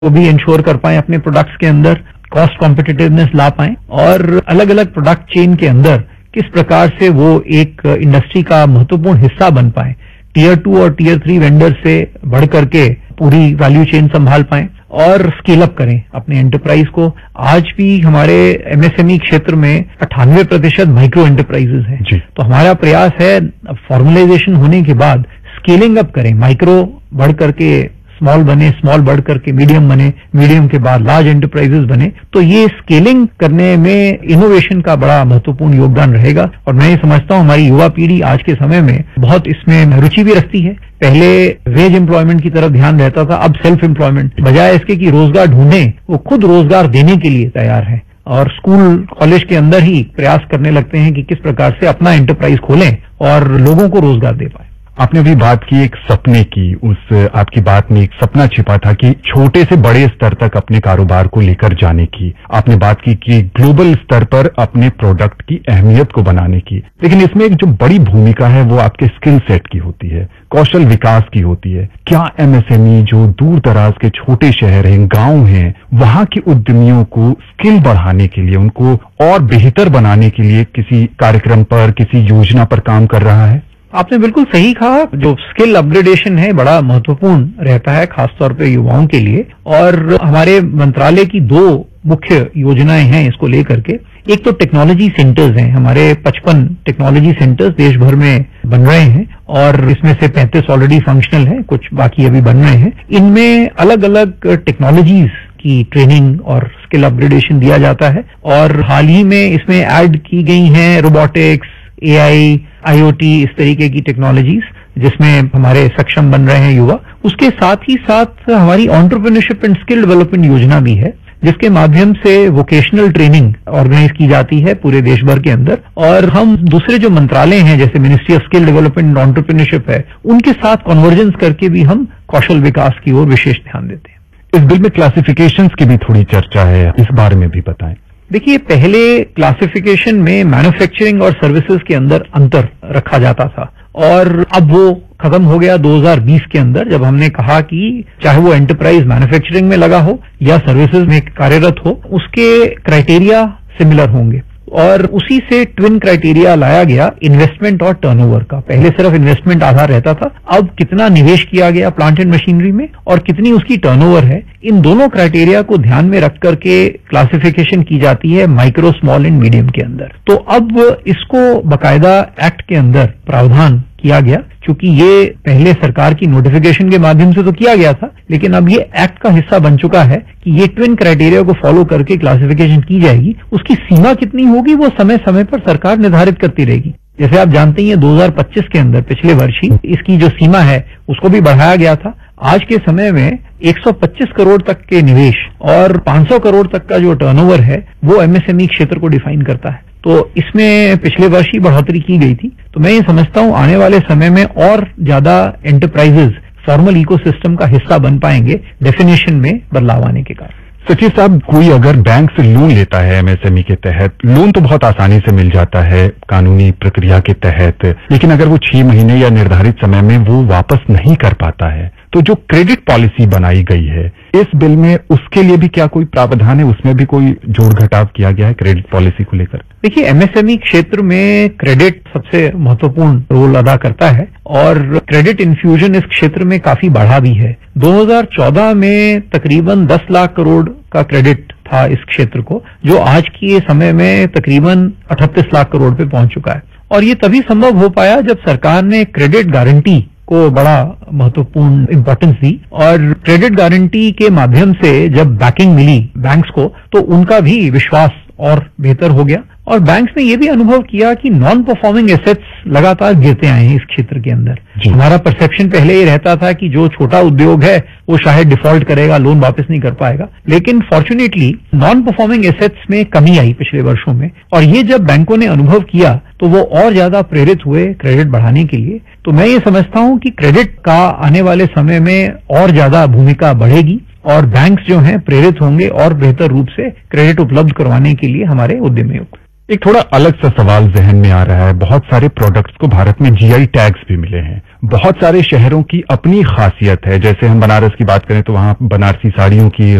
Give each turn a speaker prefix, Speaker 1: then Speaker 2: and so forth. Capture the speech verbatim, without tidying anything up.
Speaker 1: वो भी इंश्योर कर पाए अपने प्रोडक्ट्स के अंदर, कॉस्ट कॉम्पिटिटिवनेस ला पाए और अलग अलग प्रोडक्ट चेन के अंदर किस प्रकार से वो एक इंडस्ट्री का महत्वपूर्ण हिस्सा बन पाए, टीयर टू और टीयर थ्री वेंडर से बढ़ करके पूरी वैल्यू चेन संभाल पाए और स्केल अप करें अपने एंटरप्राइज को। आज भी हमारे एमएसएमई क्षेत्र में अट्ठानवे प्रतिशत माइक्रो एंटरप्राइजेज हैं, तो हमारा प्रयास है फॉर्मलाइजेशन होने के बाद स्केलिंग अप करें, माइक्रो बढ़ करके स्मॉल बने, स्मॉल बढ़ करके मीडियम बने, मीडियम के बाद लार्ज एंटरप्राइजेस बने। तो ये स्केलिंग करने में इनोवेशन का बड़ा महत्वपूर्ण योगदान रहेगा और मैं ये समझता हूँ हमारी युवा पीढ़ी आज के समय में बहुत इसमें रुचि भी रखती है। पहले वेज एम्प्लॉयमेंट की तरफ ध्यान रहता था, अब सेल्फ एम्प्लॉयमेंट, बजाय इसके कि रोजगार ढूंढें वो खुद रोजगार देने के लिए तैयार है और स्कूल कॉलेज के अंदर ही प्रयास करने लगते हैं कि किस प्रकार से अपना एंटरप्राइज खोलें और लोगों को रोजगार दे पाए।
Speaker 2: आपने अभी बात की एक सपने की, उस आपकी बात में एक सपना छिपा था कि छोटे से बड़े स्तर तक अपने कारोबार को लेकर जाने की। आपने बात की कि ग्लोबल स्तर पर अपने प्रोडक्ट की अहमियत को बनाने की, लेकिन इसमें एक जो बड़ी भूमिका है वो आपके स्किल सेट की होती है, कौशल विकास की होती है। क्या एमएसएमई जो दूर दराज के छोटे शहर हैं, गांव हैं, वहां के उद्यमियों को स्किल बढ़ाने के लिए, उनको और बेहतर बनाने के लिए किसी कार्यक्रम पर, किसी योजना पर काम कर रहा है?
Speaker 1: आपने बिल्कुल सही कहा, जो स्किल अपग्रेडेशन है बड़ा महत्वपूर्ण रहता है खासतौर पे युवाओं के लिए और हमारे मंत्रालय की दो मुख्य योजनाएं हैं इसको लेकर के। एक तो टेक्नोलॉजी सेंटर्स हैं, हमारे पचपन टेक्नोलॉजी सेंटर्स देश भर में बन रहे हैं और इसमें से पैंतीस ऑलरेडी फंक्शनल हैं, कुछ बाकी अभी बन रहे हैं। इनमें अलग अलग टेक्नोलॉजीज की ट्रेनिंग और स्किल अपग्रेडेशन दिया जाता है और हाल ही में इसमें ऐड की गई हैं रोबोटिक्स, एआई, आईओटी, इस तरीके की टेक्नोलॉजीज जिसमें हमारे सक्षम बन रहे हैं युवा। उसके साथ ही साथ हमारी एंटरप्रेन्योरशिप एंड स्किल डेवलपमेंट योजना भी है जिसके माध्यम से वोकेशनल ट्रेनिंग ऑर्गेनाइज की जाती है पूरे देश भर के अंदर और हम दूसरे जो मंत्रालय हैं जैसे ministry of skill development and entrepreneurship है उनके साथ कन्वर्जेंस करके भी हम कौशल विकास की ओर विशेष ध्यान देते हैं।
Speaker 2: इस बिल में क्लासिफिकेशंस की भी थोड़ी चर्चा है, इस बारे में भी बताएं।
Speaker 1: देखिए, पहले क्लासिफिकेशन में मैन्युफैक्चरिंग और सर्विसेज के अंदर अंतर रखा जाता था और अब वो खत्म हो गया दो हज़ार बीस के अंदर, जब हमने कहा कि चाहे वो एंटरप्राइज मैन्युफैक्चरिंग में लगा हो या सर्विसेज में कार्यरत हो, उसके क्राइटेरिया सिमिलर होंगे और उसी से ट्विन क्राइटेरिया लाया गया इन्वेस्टमेंट और टर्नओवर का। पहले सिर्फ इन्वेस्टमेंट आधार रहता था, अब कितना निवेश किया गया प्लांट एंड मशीनरी में और कितनी उसकी टर्नओवर है, इन दोनों क्राइटेरिया को ध्यान में रख करके क्लासिफिकेशन की जाती है माइक्रो, स्मॉल एंड मीडियम के अंदर। तो अब इसको बकायदा एक्ट के अंदर प्रावधान किया गया, क्योंकि ये पहले सरकार की नोटिफिकेशन के माध्यम से तो किया गया था, लेकिन अब ये एक्ट का हिस्सा बन चुका है कि ये ट्विन क्राइटेरिया को फॉलो करके क्लासिफिकेशन की जाएगी। उसकी सीमा कितनी होगी वो समय समय पर सरकार निर्धारित करती रहेगी। जैसे आप जानते हैं दो हज़ार पच्चीस के अंदर पिछले वर्ष ही इसकी जो सीमा है उसको भी बढ़ाया गया था। आज के समय में एक सौ पच्चीस करोड़ तक के निवेश और पांच सौ करोड़ तक का जो टर्नओवर है वो एमएसएमई क्षेत्र को डिफाइन करता है। तो इसमें पिछले वर्ष ही बढ़ोतरी की गई थी। तो मैं ये समझता हूं आने वाले समय में और ज्यादा एंटरप्राइजेज फॉर्मल इकोसिस्टम का हिस्सा बन पाएंगे डेफिनेशन में बदलाव आने के कारण।
Speaker 2: सचिव साहब, कोई अगर बैंक से लोन लेता है एमएसएमई के तहत, लोन तो बहुत आसानी से मिल जाता है कानूनी प्रक्रिया के तहत, लेकिन अगर वो छह महीने या निर्धारित समय में वो वापस नहीं कर पाता है, तो जो क्रेडिट पॉलिसी बनाई गई है इस बिल में, उसके लिए भी क्या कोई प्रावधान है? उसमें भी कोई जोड़ घटाव किया गया है क्रेडिट पॉलिसी को लेकर?
Speaker 1: देखिए, एमएसएमई क्षेत्र में क्रेडिट सबसे महत्वपूर्ण रोल अदा करता है और क्रेडिट इन्फ्यूजन इस क्षेत्र में काफी बढ़ा भी है। दो हज़ार चौदह में तकरीबन दस लाख करोड़ का क्रेडिट था इस क्षेत्र को, जो आज के समय में तकरीबन अड़तीस लाख करोड़ पे पहुंच चुका है और ये तभी संभव हो पाया जब सरकार ने क्रेडिट गारंटी को बड़ा महत्वपूर्ण इंपॉर्टेंस दी और क्रेडिट गारंटी के माध्यम से जब बैकिंग मिली बैंक्स को तो उनका भी विश्वास और बेहतर हो गया और बैंक्स ने ये भी अनुभव किया कि नॉन परफॉर्मिंग एसेट्स लगातार गिरते आए हैं इस क्षेत्र के अंदर। हमारा परसेप्शन पहले ये रहता था कि जो छोटा उद्योग है वो शायद डिफॉल्ट करेगा, लोन वापस नहीं कर पाएगा, लेकिन फॉर्चुनेटली नॉन परफॉर्मिंग एसेट्स में कमी आई पिछले वर्षों में और ये जब बैंकों ने अनुभव किया तो वो और ज्यादा प्रेरित हुए क्रेडिट बढ़ाने के लिए। तो मैं ये समझता हूं कि क्रेडिट का आने वाले समय में और ज्यादा भूमिका बढ़ेगी और बैंक्स जो हैं प्रेरित होंगे और बेहतर रूप से क्रेडिट उपलब्ध करवाने के लिए हमारे उद्यमियों को।
Speaker 2: एक थोड़ा अलग सा सवाल जहन में आ रहा है, बहुत सारे प्रोडक्ट्स को भारत में जीआई टैग्स भी मिले हैं। बहुत सारे शहरों की अपनी खासियत है, जैसे हम बनारस की बात करें तो वहां बनारसी साड़ियों की